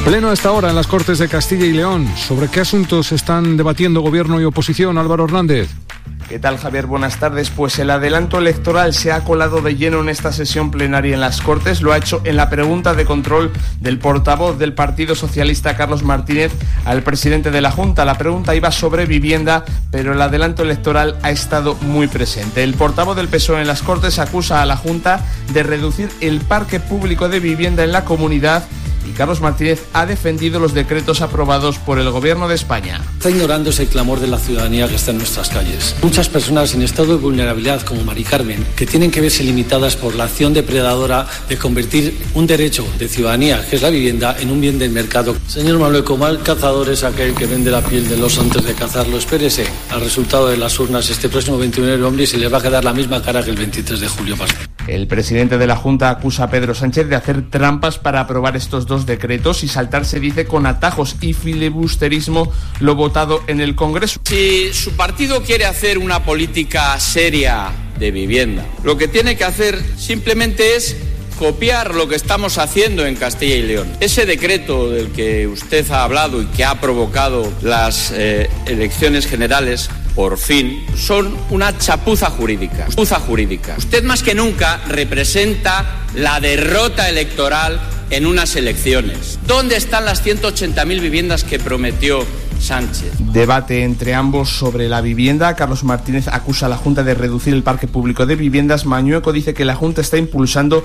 Pleno a esta hora en las Cortes de Castilla y León. ¿Sobre qué asuntos están debatiendo gobierno y oposición? Álvaro Hernández. ¿Qué tal, Javier? Buenas tardes. Pues el adelanto electoral se ha colado de lleno en esta sesión plenaria en las Cortes. Lo ha hecho en la pregunta de control del portavoz del Partido Socialista, Carlos Martínez, al presidente de la Junta. La pregunta iba sobre vivienda, pero el adelanto electoral ha estado muy presente. El portavoz del PSOE en las Cortes acusa a la Junta de reducir el parque público de vivienda en la comunidad. Y Carlos Martínez ha defendido los decretos aprobados por el Gobierno de España. Está ignorándose el clamor de la ciudadanía que está en nuestras calles. Muchas personas en estado de vulnerabilidad, como Mari Carmen, que tienen que verse limitadas por la acción depredadora de convertir un derecho de ciudadanía, que es la vivienda, en un bien del mercado. Señor Manuel, mal cazador es aquel que vende la piel del oso antes de cazarlo. Espérese al resultado de las urnas este próximo 21 de noviembre y se le va a quedar la misma cara que el 23 de julio pasado. El presidente de la Junta acusa a Pedro Sánchez de hacer trampas para aprobar estos dos decretos y saltarse, dice, con atajos y filibusterismo lo votado en el Congreso. Si su partido quiere hacer una política seria de vivienda, lo que tiene que hacer simplemente es copiar lo que estamos haciendo en Castilla y León. Ese decreto del que usted ha hablado y que ha provocado las elecciones generales, por fin, son una chapuza jurídica. Usted más que nunca representa la derrota electoral en unas elecciones. ¿Dónde están las 180.000 viviendas que prometió Sánchez? Debate entre ambos sobre la vivienda. Carlos Martínez acusa a la Junta de reducir el parque público de viviendas. Mañueco dice que la Junta está impulsando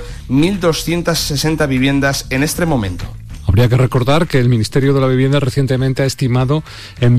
1.260 viviendas en este momento. Habría que recordar que el Ministerio de la Vivienda recientemente ha estimado en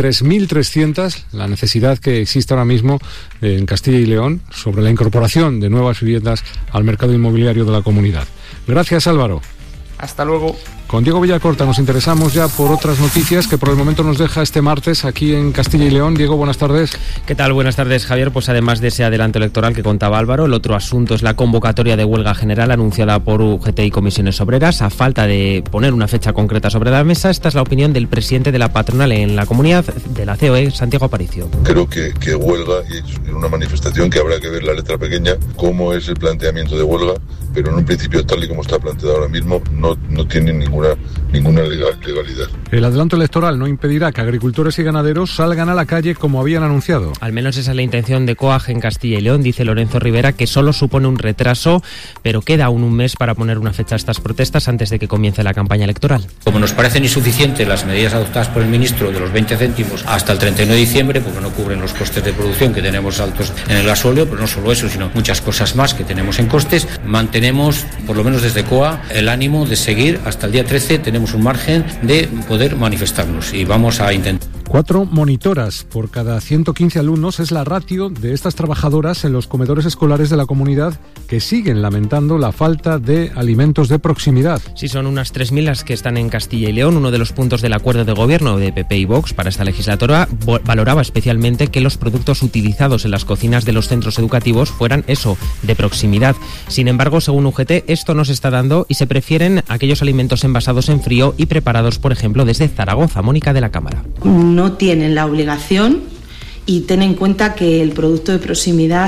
23.300 la necesidad que existe ahora mismo en Castilla y León sobre la incorporación de nuevas viviendas al mercado inmobiliario de la comunidad. Gracias, Álvaro. Hasta luego. Con Diego Villacorta nos interesamos ya por otras noticias que por el momento nos deja este martes aquí en Castilla y León. Diego, buenas tardes. ¿Qué tal? Buenas tardes, Javier. Pues además de ese adelanto electoral que contaba Álvaro, el otro asunto es la convocatoria de huelga general anunciada por UGT y Comisiones Obreras. A falta de poner una fecha concreta sobre la mesa, esta es la opinión del presidente de la patronal en la comunidad de la COE, Santiago Aparicio. Creo que huelga y una manifestación que habrá que ver la letra pequeña, cómo es el planteamiento de huelga, pero en un principio, tal y como está planteado ahora mismo, no tiene ninguna legalidad. El adelanto electoral no impedirá que agricultores y ganaderos salgan a la calle como habían anunciado. Al menos esa es la intención de COAG en Castilla y León, dice Lorenzo Rivera, que solo supone un retraso, pero queda aún un mes para poner una fecha a estas protestas antes de que comience la campaña electoral. Como nos parecen insuficientes las medidas adoptadas por el ministro de los 20 céntimos hasta el 31 de diciembre, porque no cubren los costes de producción que tenemos altos en el gasóleo, pero no solo eso, sino muchas cosas más que tenemos en costes, mantenemos, por lo menos desde COA, el ánimo de seguir hasta el día 13. Tenemos un margen de poder manifestarnos y vamos a intentar. 4 monitoras por cada 115 alumnos es la ratio de estas trabajadoras en los comedores escolares de la comunidad, que siguen lamentando la falta de alimentos de proximidad. Sí, son unas 3.000 las que están en Castilla y León. Uno de los puntos del acuerdo de gobierno de PP y Vox para esta legislatura valoraba especialmente que los productos utilizados en las cocinas de los centros educativos fueran eso, de proximidad. Sin embargo, según UGT, esto no se está dando y se prefieren aquellos alimentos envasados en frío y preparados, por ejemplo, desde Zaragoza. Mónica de la Cámara. No tienen la obligación, y ten en cuenta que el producto de proximidad,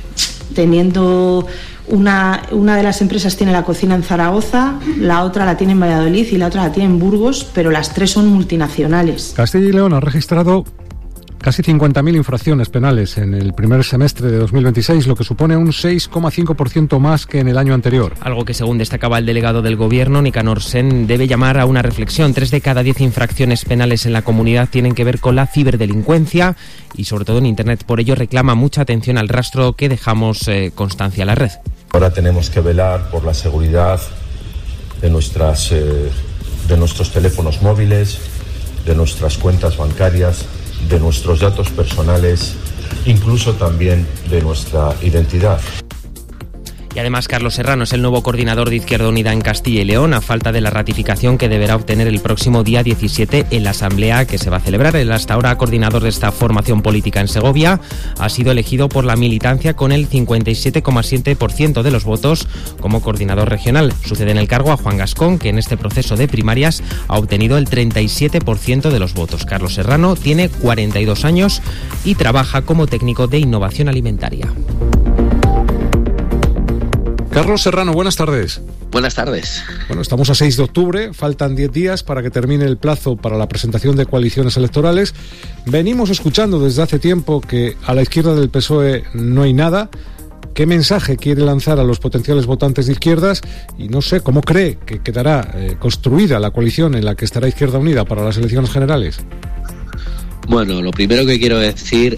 teniendo una de las empresas tiene la cocina en Zaragoza, la otra la tiene en Valladolid y la otra la tiene en Burgos, pero las tres son multinacionales. Castilla y León ha registrado casi 50.000 infracciones penales en el primer semestre de 2026, lo que supone un 6,5% más que en el año anterior. Algo que, según destacaba el delegado del Gobierno, Nicanor Sen, debe llamar a una reflexión. 3 de cada 10 infracciones penales en la comunidad tienen que ver con la ciberdelincuencia y, sobre todo, en Internet. Por ello, reclama mucha atención al rastro que dejamos constancia a la red. Ahora tenemos que velar por la seguridad de nuestros teléfonos móviles, de nuestras cuentas bancarias, de nuestros datos personales, incluso también de nuestra identidad. Y además, Carlos Serrano es el nuevo coordinador de Izquierda Unida en Castilla y León, a falta de la ratificación que deberá obtener el próximo día 17 en la asamblea que se va a celebrar. El hasta ahora coordinador de esta formación política en Segovia ha sido elegido por la militancia con el 57,7% de los votos como coordinador regional. Sucede en el cargo a Juan Gascón, que en este proceso de primarias ha obtenido el 37% de los votos. Carlos Serrano tiene 42 años y trabaja como técnico de innovación alimentaria. Carlos Serrano, buenas tardes. Buenas tardes. Bueno, estamos a 6 de octubre, faltan 10 días para que termine el plazo para la presentación de coaliciones electorales. Venimos escuchando desde hace tiempo que a la izquierda del PSOE no hay nada. ¿Qué mensaje quiere lanzar a los potenciales votantes de izquierdas? Y no sé, ¿cómo cree que quedará construida la coalición en la que estará Izquierda Unida para las elecciones generales? Bueno, lo primero que quiero decir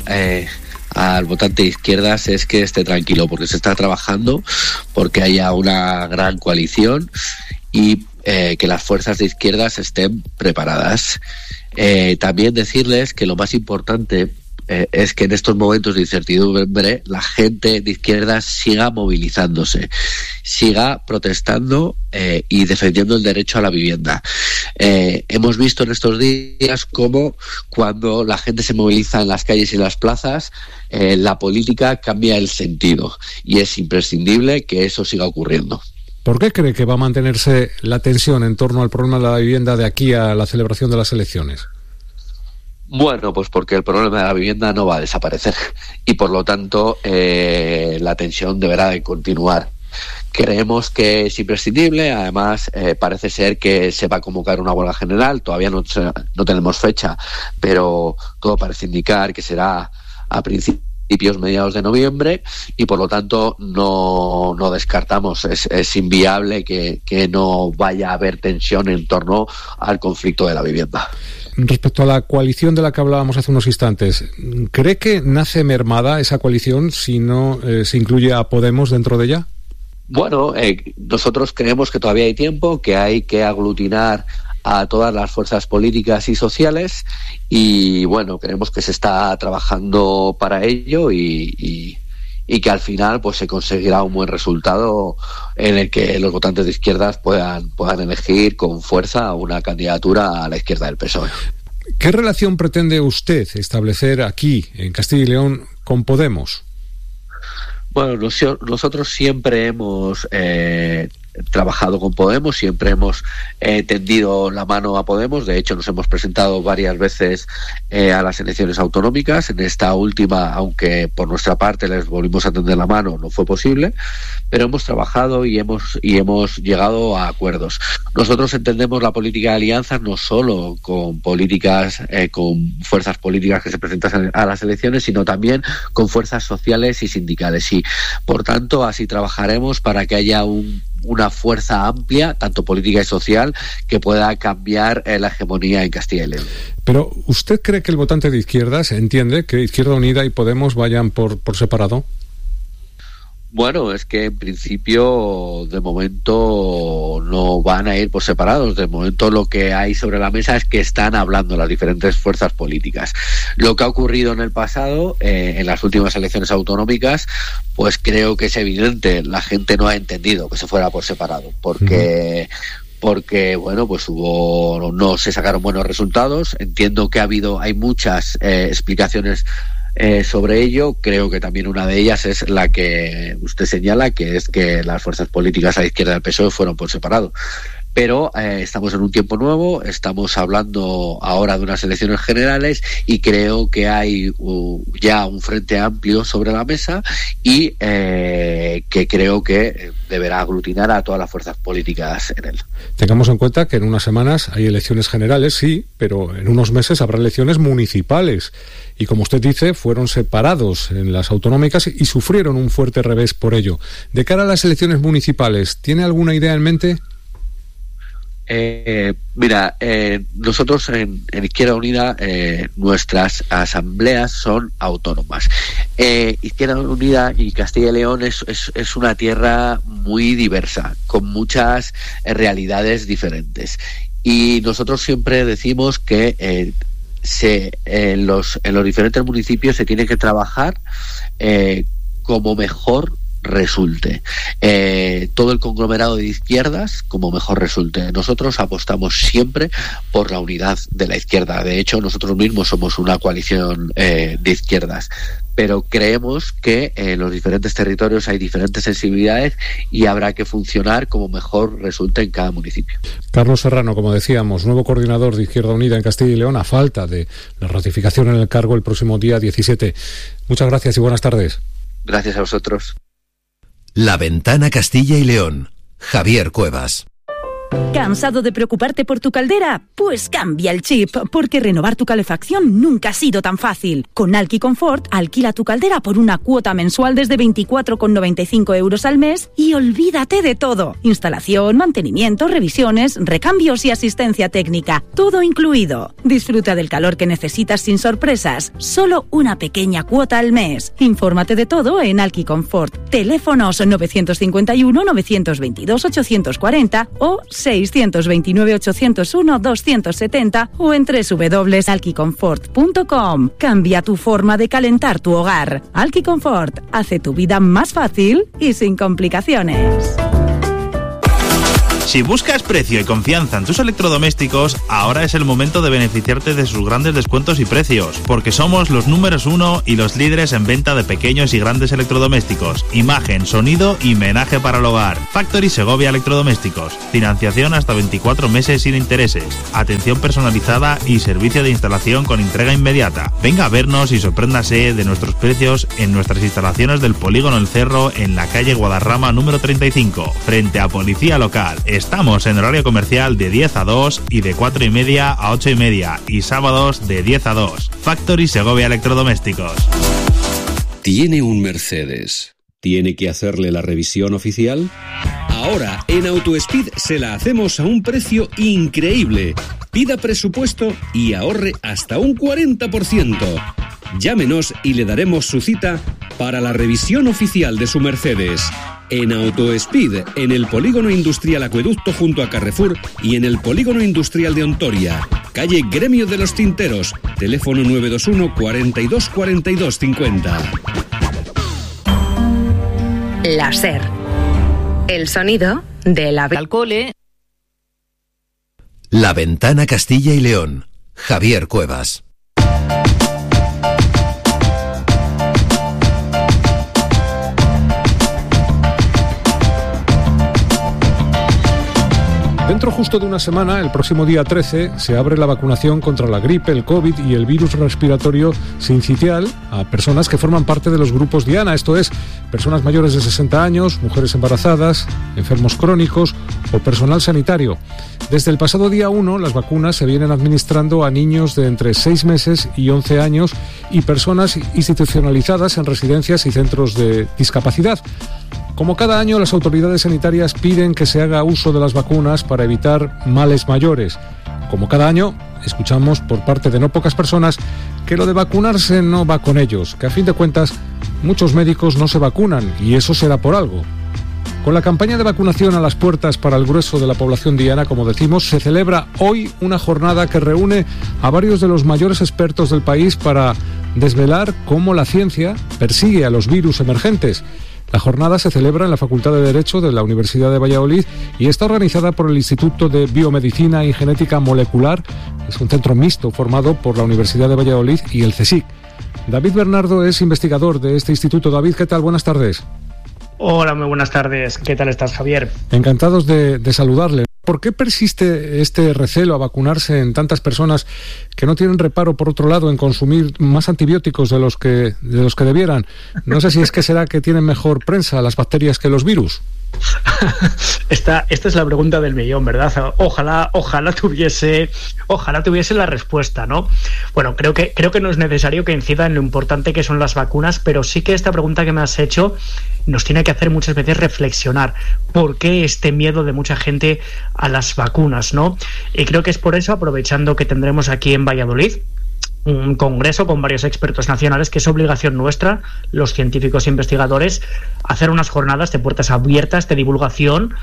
al votante de izquierdas es que esté tranquilo, porque se está trabajando porque haya una gran coalición y que las fuerzas de izquierdas estén preparadas. También decirles que lo más importante es que en estos momentos de incertidumbre la gente de izquierdas siga movilizándose, siga protestando y defendiendo el derecho a la vivienda. Hemos visto en estos días cómo cuando la gente se moviliza en las calles y en las plazas, la política cambia el sentido, y es imprescindible que eso siga ocurriendo. ¿Por qué cree que va a mantenerse la tensión en torno al problema de la vivienda de aquí a la celebración de las elecciones? Bueno, pues porque el problema de la vivienda no va a desaparecer y por lo tanto la tensión deberá de continuar. Creemos que es imprescindible, además parece ser que se va a convocar una huelga general, todavía no tenemos fecha, pero todo parece indicar que será a principios, mediados de noviembre, y por lo tanto no descartamos, es inviable que no vaya a haber tensión en torno al conflicto de la vivienda. Respecto a la coalición de la que hablábamos hace unos instantes, ¿cree que nace mermada esa coalición si no se incluye a Podemos dentro de ella? Bueno, nosotros creemos que todavía hay tiempo, que hay que aglutinar a todas las fuerzas políticas y sociales, y bueno, creemos que se está trabajando para ello y que al final pues se conseguirá un buen resultado en el que los votantes de izquierdas puedan elegir con fuerza una candidatura a la izquierda del PSOE. ¿Qué relación pretende usted establecer aquí, en Castilla y León, con Podemos? Bueno, nosotros siempre hemos trabajado con Podemos, siempre hemos tendido la mano a Podemos. De hecho, nos hemos presentado varias veces a las elecciones autonómicas. En esta última, aunque por nuestra parte les volvimos a tender la mano, no fue posible, pero hemos trabajado y hemos llegado a acuerdos. Nosotros entendemos la política de alianzas no solo con políticas, con fuerzas políticas que se presentan a las elecciones, sino también con fuerzas sociales y sindicales. Y, por tanto, así trabajaremos para que haya una fuerza amplia, tanto política y social, que pueda cambiar la hegemonía en Castilla y León. Pero, ¿usted cree que el votante de izquierdas entiende que Izquierda Unida y Podemos vayan por separado? Bueno, es que en principio de momento no van a ir por separados. De momento lo que hay sobre la mesa es que están hablando las diferentes fuerzas políticas. Lo que ha ocurrido en el pasado, en las últimas elecciones autonómicas, pues creo que es evidente. La gente no ha entendido que se fuera por separado, porque bueno, pues no se sacaron buenos resultados. Entiendo que hay muchas explicaciones sobre ello. Creo que también una de ellas es la que usted señala, que es que las fuerzas políticas a la izquierda del PSOE fueron por separado. Pero estamos en un tiempo nuevo, estamos hablando ahora de unas elecciones generales y creo que hay ya un frente amplio sobre la mesa y que creo que deberá aglutinar a todas las fuerzas políticas en él. Tengamos en cuenta que en unas semanas hay elecciones generales, sí, pero en unos meses habrá elecciones municipales. Y como usted dice, fueron separados en las autonómicas y sufrieron un fuerte revés por ello. De cara a las elecciones municipales, ¿tiene alguna idea en mente? Mira, nosotros en Izquierda Unida nuestras asambleas son autónomas. Izquierda Unida y Castilla y León es una tierra muy diversa, con muchas realidades diferentes. Y nosotros siempre decimos que en los diferentes municipios se tiene que trabajar como mejor resulte. Todo el conglomerado de izquierdas como mejor resulte. Nosotros apostamos siempre por la unidad de la izquierda. De hecho, nosotros mismos somos una coalición de izquierdas, pero creemos que en los diferentes territorios hay diferentes sensibilidades y habrá que funcionar como mejor resulte en cada municipio. Carlos Serrano, como decíamos, nuevo coordinador de Izquierda Unida en Castilla y León, a falta de la ratificación en el cargo el próximo día 17. Muchas gracias y buenas tardes. Gracias a vosotros. La Ventana Castilla y León. Javier Cuevas. ¿Cansado de preocuparte por tu caldera? Pues cambia el chip, porque renovar tu calefacción nunca ha sido tan fácil. Con Alki Comfort, alquila tu caldera por una cuota mensual desde 24,95 € al mes y olvídate de todo. Instalación, mantenimiento, revisiones, recambios y asistencia técnica. Todo incluido. Disfruta del calor que necesitas sin sorpresas. Solo una pequeña cuota al mes. Infórmate de todo en Alki Comfort. Teléfonos 951 922 840 o 629 801 270 o en www.alkiconfort.com. Cambia tu forma de calentar tu hogar. Alki Comfort hace tu vida más fácil y sin complicaciones. Si buscas precio y confianza en tus electrodomésticos, ahora es el momento de beneficiarte de sus grandes descuentos y precios, porque somos los números 1 y los líderes en venta de pequeños y grandes electrodomésticos, imagen, sonido y menaje para el hogar. Factory Segovia Electrodomésticos, financiación hasta 24 meses sin intereses, atención personalizada y servicio de instalación con entrega inmediata. Venga a vernos y sorpréndase de nuestros precios en nuestras instalaciones del Polígono El Cerro, en la calle Guadarrama número 35, frente a Policía Local. Estamos en horario comercial de 10 a 2 y de 4:30 a 8:30 y sábados de 10 a 2. Factory Segovia Electrodomésticos. ¿Tiene un Mercedes? ¿Tiene que hacerle la revisión oficial? Ahora en AutoSpeed se la hacemos a un precio increíble. Pida presupuesto y ahorre hasta un 40%. Llámenos y le daremos su cita para la revisión oficial de su Mercedes. En AutoSpeed, en el Polígono Industrial Acueducto junto a Carrefour y en el Polígono Industrial de Ontoria. Calle Gremio de los Tinteros. Teléfono 921 42 42 50. La SER. El sonido de la alcohol. La Ventana Castilla y León. Javier Cuevas. Dentro justo de una semana, el próximo día 13, se abre la vacunación contra la gripe, el COVID y el virus respiratorio sincitial a personas que forman parte de los grupos Diana, esto es, personas mayores de 60 años, mujeres embarazadas, enfermos crónicos o personal sanitario. Desde el pasado día 1, las vacunas se vienen administrando a niños de entre 6 meses y 11 años y personas institucionalizadas en residencias y centros de discapacidad. Como cada año, las autoridades sanitarias piden que se haga uso de las vacunas para evitar males mayores. Como cada año, escuchamos por parte de no pocas personas que lo de vacunarse no va con ellos, que a fin de cuentas muchos médicos no se vacunan y eso será por algo. Con la campaña de vacunación a las puertas para el grueso de la población diana, como decimos, se celebra hoy una jornada que reúne a varios de los mayores expertos del país para desvelar cómo la ciencia persigue a los virus emergentes. La jornada se celebra en la Facultad de Derecho de la Universidad de Valladolid y está organizada por el Instituto de Biomedicina y Genética Molecular. Es un centro mixto formado por la Universidad de Valladolid y el CSIC. David Bernardo es investigador de este instituto. David, ¿qué tal? Buenas tardes. Hola, muy buenas tardes. ¿Qué tal estás, Javier? Encantados de saludarle. ¿Por qué persiste este recelo a vacunarse en tantas personas que no tienen reparo, por otro lado, en consumir más antibióticos de los que debieran? No sé si es que será que tienen mejor prensa las bacterias que los virus. Esta es la pregunta del millón, ¿verdad? Ojalá tuviese la respuesta, ¿no? Bueno, creo que no es necesario que incida en lo importante que son las vacunas, pero sí que esta pregunta que me has hecho nos tiene que hacer muchas veces reflexionar por qué este miedo de mucha gente a las vacunas, ¿no? Y creo que es por eso, aprovechando que tendremos aquí en Valladolid un congreso con varios expertos nacionales, que es obligación nuestra, los científicos e investigadores, hacer unas jornadas de puertas abiertas de divulgación,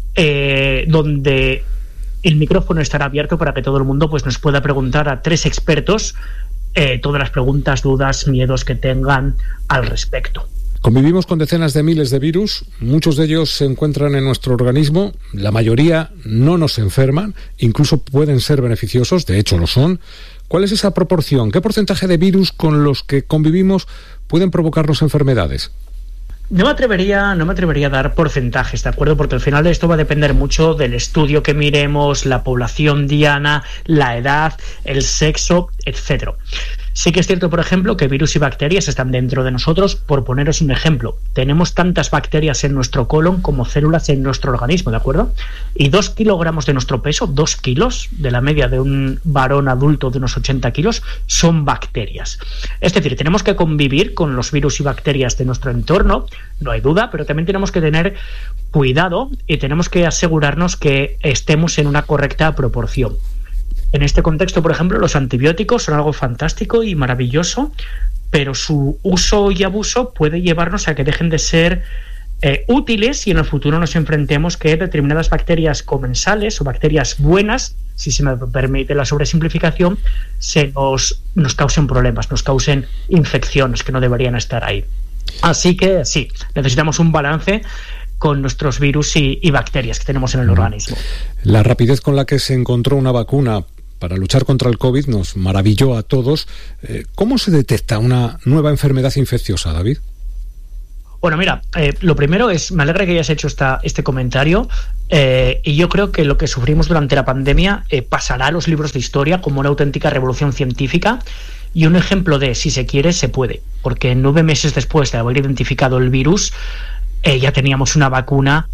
donde el micrófono estará abierto para que todo el mundo pues nos pueda preguntar a 3 expertos todas las preguntas, dudas, miedos que tengan al respecto. Convivimos con decenas de miles de virus, muchos de ellos se encuentran en nuestro organismo, la mayoría no nos enferman, incluso pueden ser beneficiosos, de hecho lo son. ¿Cuál es esa proporción? ¿Qué porcentaje de virus con los que convivimos pueden provocarnos enfermedades? No me atrevería a dar porcentajes, ¿de acuerdo? Porque al final esto va a depender mucho del estudio que miremos, la población diana, la edad, el sexo, etcétera. Sí que es cierto, por ejemplo, que virus y bacterias están dentro de nosotros. Por poneros un ejemplo, tenemos tantas bacterias en nuestro colon como células en nuestro organismo, ¿de acuerdo? Y 2 kilogramos de nuestro peso, 2 kilos de la media de un varón adulto de unos 80 kilos, son bacterias. Es decir, tenemos que convivir con los virus y bacterias de nuestro entorno, no hay duda, pero también tenemos que tener cuidado y tenemos que asegurarnos que estemos en una correcta proporción. En este contexto, por ejemplo, los antibióticos son algo fantástico y maravilloso, pero su uso y abuso puede llevarnos a que dejen de ser útiles y en el futuro nos enfrentemos que determinadas bacterias comensales o bacterias buenas, si se me permite la sobresimplificación, nos causen problemas, nos causen infecciones que no deberían estar ahí. Así que sí, necesitamos un balance con nuestros virus y bacterias que tenemos en el organismo. La rapidez con la que se encontró una vacuna para luchar contra el COVID nos maravilló a todos. ¿Cómo se detecta una nueva enfermedad infecciosa, David? Bueno, mira, lo primero es, me alegra que hayas hecho este comentario, y yo creo que lo que sufrimos durante la pandemia pasará a los libros de historia como una auténtica revolución científica y un ejemplo de, si se quiere, se puede, porque 9 meses después de haber identificado el virus, ya teníamos una vacuna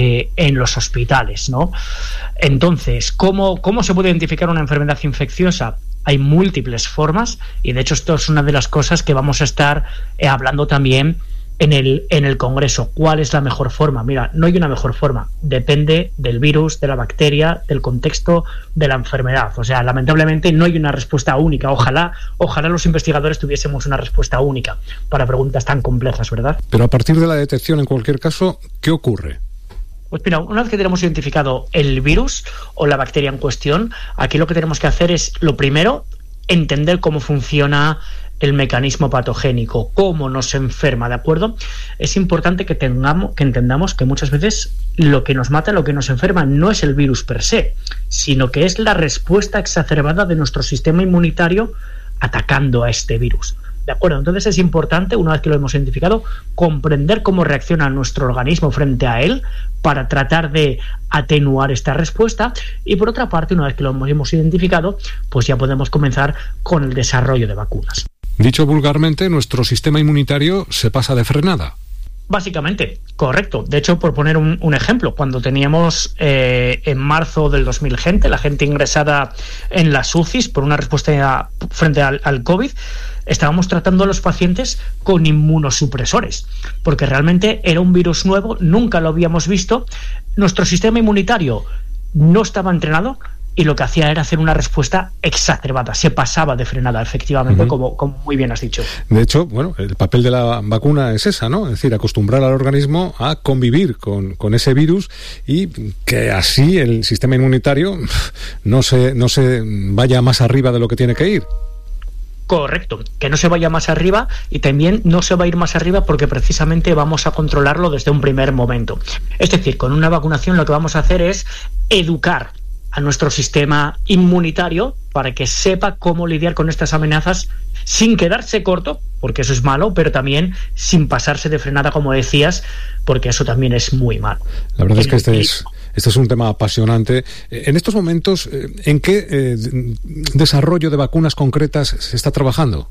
en los hospitales, ¿no? Entonces, ¿cómo se puede identificar una enfermedad infecciosa? Hay múltiples formas y de hecho esto es una de las cosas que vamos a estar hablando también en el Congreso. ¿Cuál es la mejor forma? Mira, no hay una mejor forma, depende del virus, de la bacteria, del contexto de la enfermedad. O sea, lamentablemente no hay una respuesta única. Ojalá los investigadores tuviésemos una respuesta única para preguntas tan complejas, ¿verdad? Pero a partir de la detección, en cualquier caso, ¿qué ocurre? Pues mira, una vez que tenemos identificado el virus o la bacteria en cuestión, aquí lo que tenemos que hacer es, lo primero, entender cómo funciona el mecanismo patogénico, cómo nos enferma, ¿de acuerdo? Es importante que entendamos que muchas veces lo que nos mata, lo que nos enferma no es el virus per se, sino que es la respuesta exacerbada de nuestro sistema inmunitario atacando a este virus. ¿De acuerdo? Entonces es importante, una vez que lo hemos identificado, comprender cómo reacciona nuestro organismo frente a él para tratar de atenuar esta respuesta y, por otra parte, una vez que lo hemos identificado, pues ya podemos comenzar con el desarrollo de vacunas. Dicho vulgarmente, nuestro sistema inmunitario se pasa de frenada. Básicamente, correcto. De hecho, por poner un ejemplo, cuando teníamos en marzo del 2000 la gente ingresada en las UCIs por una respuesta frente al COVID, estábamos tratando a los pacientes con inmunosupresores, porque realmente era un virus nuevo, nunca lo habíamos visto, nuestro sistema inmunitario no estaba entrenado y lo que hacía era hacer una respuesta exacerbada, se pasaba de frenada, efectivamente, como muy bien has dicho. De hecho, bueno, el papel de la vacuna es esa, ¿no? Es decir, acostumbrar al organismo a convivir con ese virus y que así el sistema inmunitario no se vaya más arriba de lo que tiene que ir. Correcto, que no se vaya más arriba y también no se va a ir más arriba porque precisamente vamos a controlarlo desde un primer momento. Es decir, con una vacunación lo que vamos a hacer es educar a nuestro sistema inmunitario para que sepa cómo lidiar con estas amenazas sin quedarse corto, porque eso es malo, pero también sin pasarse de frenada, como decías, porque eso también es muy malo. La verdad es que este es un tema apasionante. En estos momentos, ¿en qué desarrollo de vacunas concretas se está trabajando?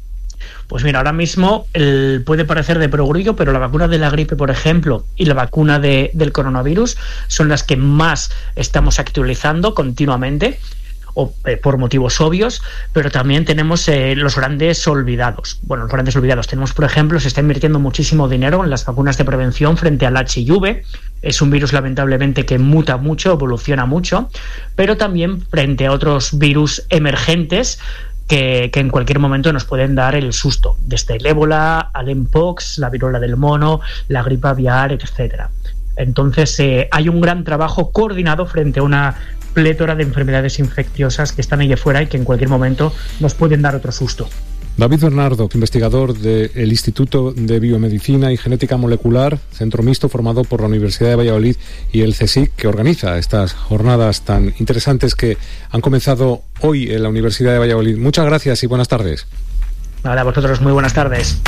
Pues mira, ahora mismo puede parecer de perogrullo, pero la vacuna de la gripe, por ejemplo, y la vacuna del coronavirus son las que más estamos actualizando continuamente, por motivos obvios, pero también tenemos los grandes olvidados. Bueno, los grandes olvidados. Tenemos, por ejemplo, se está invirtiendo muchísimo dinero en las vacunas de prevención frente al HIV. Es un virus, lamentablemente, que muta mucho, evoluciona mucho, pero también frente a otros virus emergentes que en cualquier momento nos pueden dar el susto, desde el ébola al mpox, la viruela del mono, la gripe aviar, etcétera. Entonces hay un gran trabajo coordinado frente a una plétora de enfermedades infecciosas que están ahí afuera y que en cualquier momento nos pueden dar otro susto. David Bernardo, investigador del Instituto de Biomedicina y Genética Molecular, centro mixto formado por la Universidad de Valladolid y el CSIC, que organiza estas jornadas tan interesantes que han comenzado hoy en la Universidad de Valladolid. Muchas gracias y buenas tardes. Nada, a vosotros muy buenas tardes.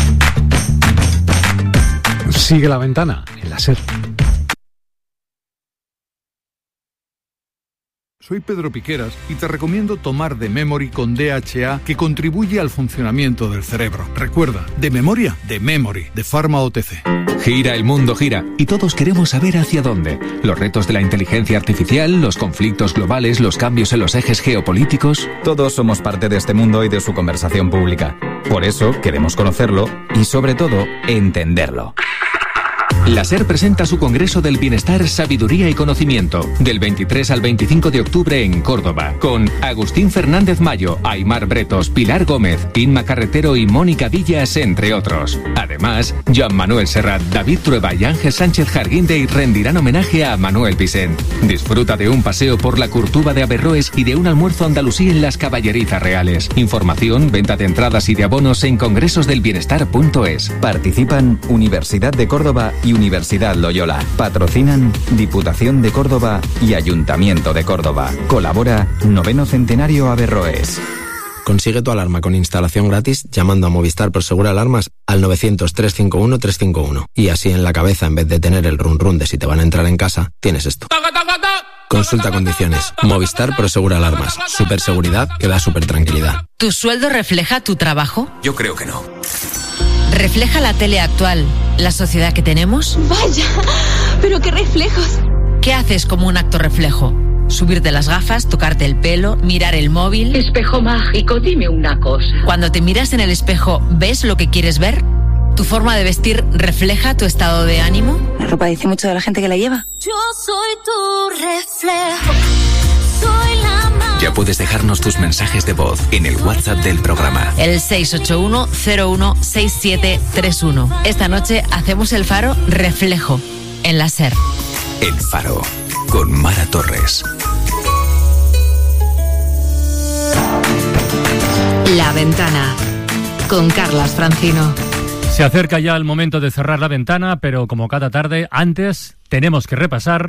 Sigue La Ventana en la SER. Soy Pedro Piqueras y te recomiendo tomar The Memory con DHA, que contribuye al funcionamiento del cerebro. Recuerda, de memoria, The Memory, de Pharma OTC. Gira, el mundo gira, y todos queremos saber hacia dónde. Los retos de la inteligencia artificial, los conflictos globales, los cambios en los ejes geopolíticos. Todos somos parte de este mundo y de su conversación pública. Por eso queremos conocerlo y, sobre todo, entenderlo. La SER presenta su Congreso del Bienestar, Sabiduría y Conocimiento, del 23 al 25 de octubre en Córdoba, con Agustín Fernández Mayo, Aimar Bretos, Pilar Gómez, Inma Carretero y Mónica Villas, entre otros. Además, Joan Manuel Serrat, David Trueba y Ángel Sánchez Jarguindey rendirán homenaje a Manuel Vicent. Disfruta de un paseo por la Curtuba de Averroes y de un almuerzo andalusí en las Caballerizas Reales. Información, venta de entradas y de abonos en congresosdelbienestar.es. Participan Universidad de Córdoba y Universidad Loyola. Patrocinan Diputación de Córdoba y Ayuntamiento de Córdoba. Colabora 9º Centenario Averroes. Consigue tu alarma con instalación gratis llamando a Movistar Prosegur Alarmas al 900-351-351. Y así en la cabeza, en vez de tener el run run de si te van a entrar en casa, tienes esto. Consulta condiciones. Movistar Prosegur Alarmas. Superseguridad que da super tranquilidad. ¿Tu sueldo refleja tu trabajo? Yo creo que no. ¿Refleja la tele actual la sociedad que tenemos? Vaya, pero qué reflejos. ¿Qué haces como un acto reflejo? Subirte las gafas, tocarte el pelo, mirar el móvil. Espejo mágico, dime una cosa. Cuando te miras en el espejo, ¿ves lo que quieres ver? ¿Tu forma de vestir refleja tu estado de ánimo? La ropa dice mucho de la gente que la lleva. Yo soy tu reflejo. Soy la Ya puedes dejarnos tus mensajes de voz en el WhatsApp del programa. El 681-016731. Esta noche hacemos el Faro Reflejo en la SER. El Faro, con Mara Torres. La Ventana, con Carlas Francino. Se acerca ya el momento de cerrar la ventana, pero como cada tarde, antes tenemos que repasar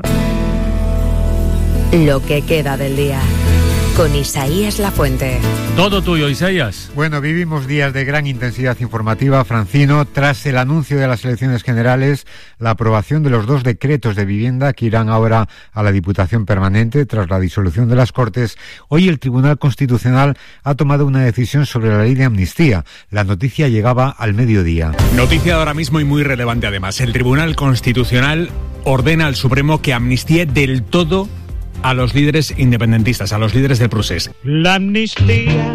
lo que queda del día, con Isaías Lafuente. Todo tuyo, Isaías. Bueno, vivimos días de gran intensidad informativa, Francino, tras el anuncio de las elecciones generales, la aprobación de los 2 decretos de vivienda que irán ahora a la Diputación Permanente tras la disolución de las Cortes. Hoy el Tribunal Constitucional ha tomado una decisión sobre la ley de amnistía. La noticia llegaba al mediodía. Noticia de ahora mismo y muy relevante además. El Tribunal Constitucional ordena al Supremo que amnistíe del todo a los líderes independentistas, a los líderes del procés. La amnistía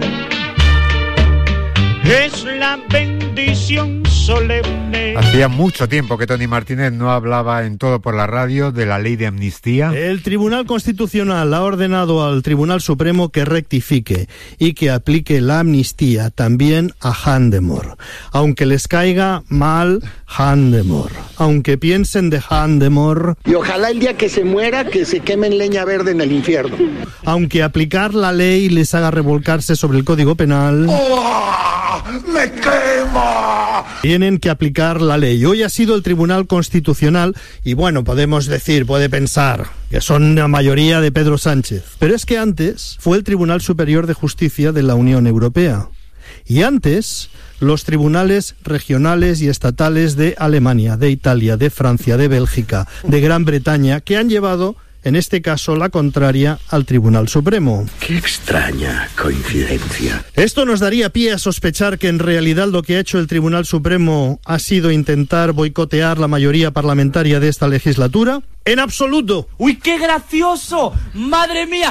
es la bendición solemne. Hacía mucho tiempo que Tony Martínez no hablaba en Todo por la Radio de la ley de amnistía. El Tribunal Constitucional ha ordenado al Tribunal Supremo que rectifique y que aplique la amnistía también a Handemor. Aunque les caiga mal Handemor, aunque piensen de Handemor. Y ojalá el día que se muera, que se queme en leña verde en el infierno. Aunque aplicar la ley les haga revolcarse sobre el Código Penal. ¡Oh! ¡Me quema! Tienen que aplicar la ley. Hoy ha sido el Tribunal Constitucional y bueno, podemos decir, puede pensar que son la mayoría de Pedro Sánchez. Pero es que antes fue el Tribunal Superior de Justicia de la Unión Europea. Y antes, los tribunales regionales y estatales de Alemania, de Italia, de Francia, de Bélgica, de Gran Bretaña, que han llevado, en este caso, la contraria al Tribunal Supremo. ¡Qué extraña coincidencia! Esto nos daría pie a sospechar que en realidad lo que ha hecho el Tribunal Supremo ha sido intentar boicotear la mayoría parlamentaria de esta legislatura. ¡En absoluto! ¡Uy, qué gracioso! ¡Madre mía!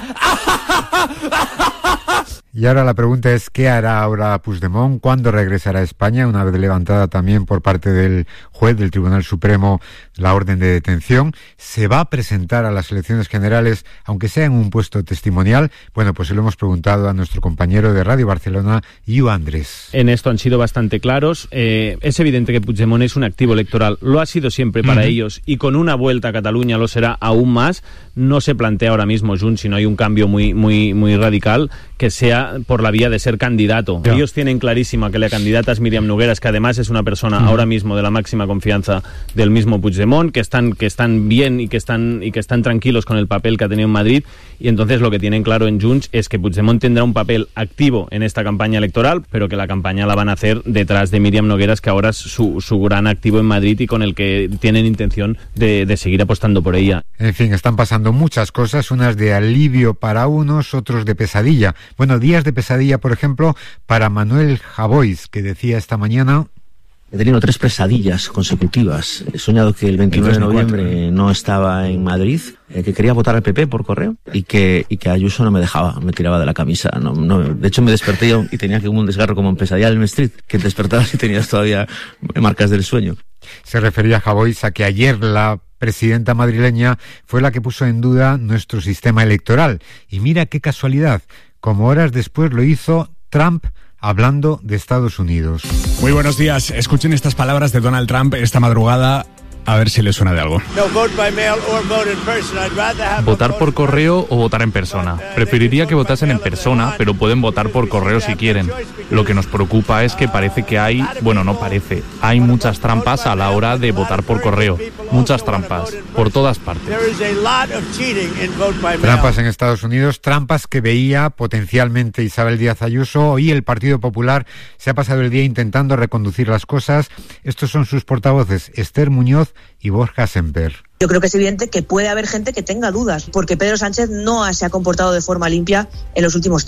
Y ahora la pregunta es, ¿qué hará ahora Puigdemont? ¿Cuándo regresará a España? Una vez levantada también por parte del juez del Tribunal Supremo la orden de detención. ¿Se va a presentar a las elecciones generales, aunque sea en un puesto testimonial? Bueno, pues se lo hemos preguntado a nuestro compañero de Radio Barcelona, Iu Andrés. En esto han sido bastante claros. Es evidente que Puigdemont es un activo electoral. Lo ha sido siempre para ellos y con una vuelta a Cataluña lo será aún más. No se plantea ahora mismo, Junts, si no hay un cambio muy radical, que sea por la vía de ser candidato. Ya. Ellos tienen clarísima que la candidata es Míriam Nogueras, que además es una persona ahora mismo de la máxima confianza del mismo Puigdemont, que están bien y que están tranquilos con el papel que ha tenido en Madrid, y entonces lo que tienen claro en Junts es que Puigdemont tendrá un papel activo en esta campaña electoral, pero que la campaña la van a hacer detrás de Míriam Nogueras, que ahora es su gran activo en Madrid y con el que tienen intención de seguir apostando por ella. En fin, están pasando muchas cosas, unas de alivio para unos, otros de pesadilla. Bueno, días de pesadilla, por ejemplo, para Manuel Javois, que decía esta mañana: he tenido 3 pesadillas consecutivas. He soñado que el 29 de noviembre no estaba en Madrid, que quería votar al PP por correo y que Ayuso no me dejaba, me tiraba de la camisa. De hecho, me desperté y tenía como un desgarro, como en Pesadilla en Elm Street, que te despertabas y tenías todavía marcas del sueño. Se refería Javois a que ayer la presidenta madrileña fue la que puso en duda nuestro sistema electoral. Y mira qué casualidad, como horas después lo hizo Trump hablando de Estados Unidos. Muy buenos días. Escuchen estas palabras de Donald Trump esta madrugada, a ver si les suena de algo. Votar por correo o votar en persona. Preferiría que votasen en persona, pero pueden votar por correo si quieren. Lo que nos preocupa es que parece que hay muchas trampas a la hora de votar por correo. Muchas trampas, por todas partes. Trampas en Estados Unidos, trampas que veía potencialmente Isabel Díaz Ayuso. Hoy el Partido Popular se ha pasado el día intentando reconducir las cosas. Estos son sus portavoces, Esther Muñoz y Borja Semper. Yo creo que es evidente que puede haber gente que tenga dudas, porque Pedro Sánchez no se ha comportado de forma limpia en los últimos